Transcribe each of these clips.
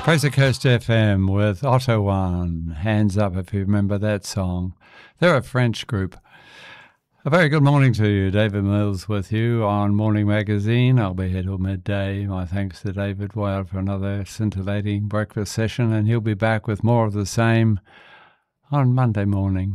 Fraser Coast FM with Otto One. Hands Up, if you remember that song. They're a French group. A very good morning to you. David Mills with you on Morning Magazine. I'll be here till midday. My thanks to David Whale for another scintillating breakfast session, and he'll be back with more of the same on Monday morning.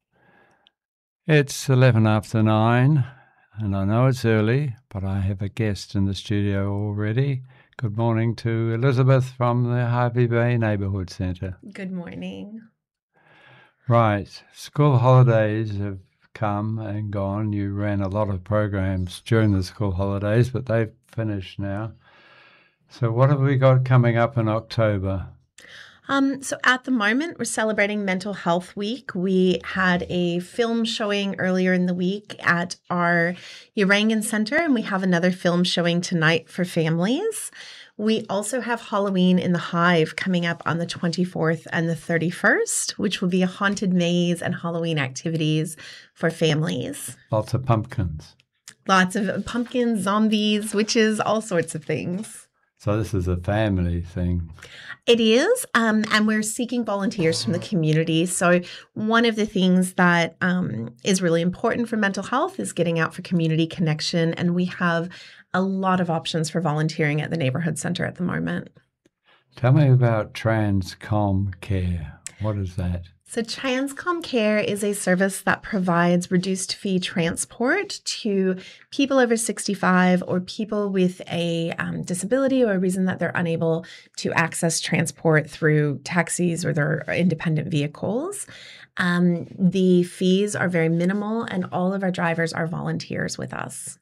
It's 11 after 9, and I know it's early, but I have a guest in the studio already. Good morning to Elizabeth from the Harvey Bay Neighbourhood Centre. Good morning. Right. School holidays have come and gone. You ran a lot of programs during the school holidays, but they've finished now. So what have we got coming up in October? So at the moment, we're celebrating Mental Health Week. We had a film showing earlier in the week at our Urangan Centre, and we have another film showing tonight for families. We also have Halloween in the Hive coming up on the 24th and the 31st, which will be a haunted maze and Halloween activities for families. Lots of pumpkins. Lots of pumpkins, zombies, witches, all sorts of things. So this is a family thing. It is, and we're seeking volunteers from the community. So one of the things that is really important for mental health is getting out for community connection, and we have a lot of options for volunteering at the neighbourhood centre at the moment. Tell me about Transcom Care. What is that? So Transcom Care is a service that provides reduced fee transport to people over 65 or people with a disability or a reason that they're unable to access transport through taxis or their independent vehicles. The fees are very minimal and all of our drivers are volunteers with us.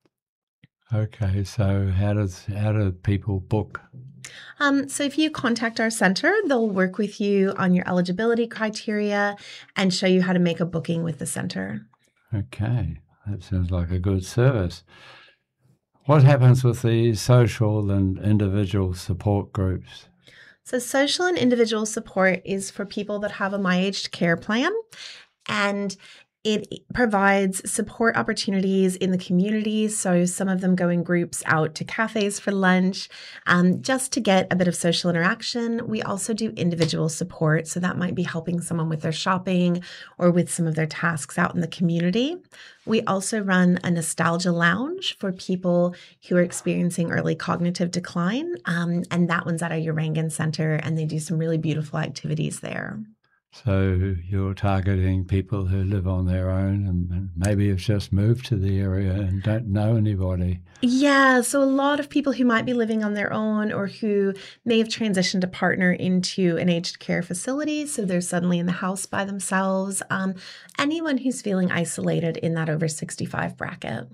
Okay, so how do people book? So if you contact our centre, they'll work with you on your eligibility criteria and show you how to make a booking with the centre. Okay, that sounds like a good service. What happens with the social and individual support groups? So social and individual support is for people that have a My Aged Care plan, and it provides support opportunities in the community. So some of them go in groups out to cafes for lunch, just to get a bit of social interaction. We also do individual support. So that might be helping someone with their shopping or with some of their tasks out in the community. We also run a nostalgia lounge for people who are experiencing early cognitive decline. And that one's at our Urangan Centre, and they do some really beautiful activities there. So you're targeting people who live on their own and maybe have just moved to the area and don't know anybody. Yeah, so a lot of people who might be living on their own or who may have transitioned a partner into an aged care facility, so they're suddenly in the house by themselves. Anyone who's feeling isolated in that over 65 bracket.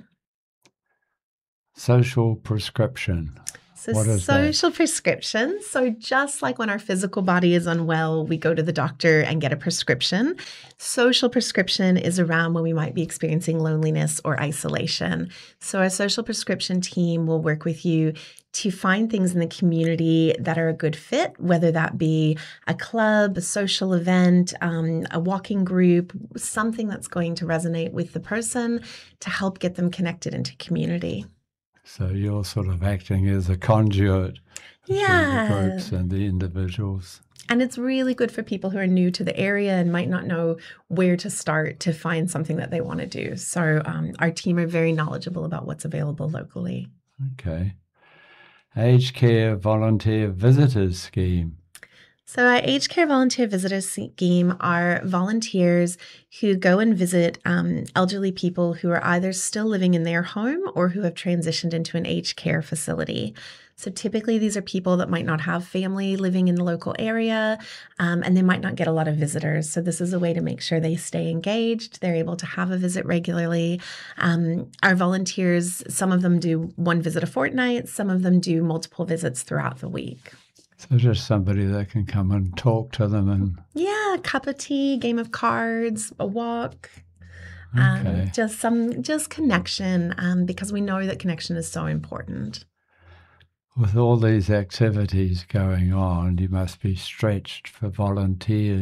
Social prescription. So social prescription. So just like when our physical body is unwell, we go to the doctor and get a prescription. Social prescription is around when we might be experiencing loneliness or isolation. So our social prescription team will work with you to find things in the community that are a good fit, whether that be a club, a social event, a walking group, something that's going to resonate with the person to help get them connected into community. So you're sort of acting as a conduit between the groups and the individuals. And it's really good for people who are new to the area and might not know where to start to find something that they want to do. So our team are very knowledgeable about what's available locally. Okay. Aged Care Volunteer Visitors Scheme. So our Aged Care Volunteer Visitors Scheme are volunteers who go and visit elderly people who are either still living in their home or who have transitioned into an aged care facility. So typically these are people that might not have family living in the local area, and they might not get a lot of visitors. So this is a way to make sure they stay engaged. They're able to have a visit regularly. Our volunteers, some of them do one visit a fortnight. Some of them do multiple visits throughout the week. So just somebody that can come and talk to them and... Yeah, a cup of tea, game of cards, a walk. Okay. Just connection, because we know that connection is so important. With all these activities going on, you must be stretched for volunteers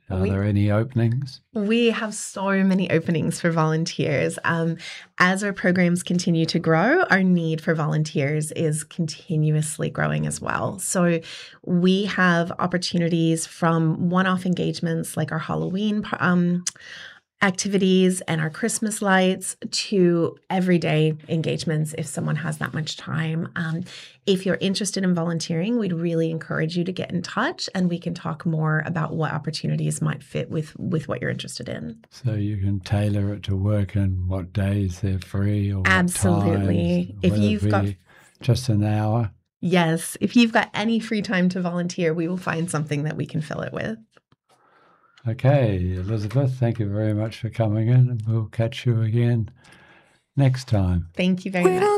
Are there any openings? We have so many openings for volunteers. As our programs continue to grow, our need for volunteers is continuously growing as well. So we have opportunities from one-off engagements like our Halloween activities and our Christmas lights to everyday engagements if someone has that much time. If you're interested in volunteering, we'd really encourage you to get in touch and we can talk more about what opportunities might fit with what you're interested in. So you can tailor it to work and what days they're free or Absolutely. What times, if you've got just an hour. Yes. If you've got any free time to volunteer, we will find something that we can fill it with. Okay, Elizabeth, thank you very much for coming in, and we'll catch you again next time. Thank you very much.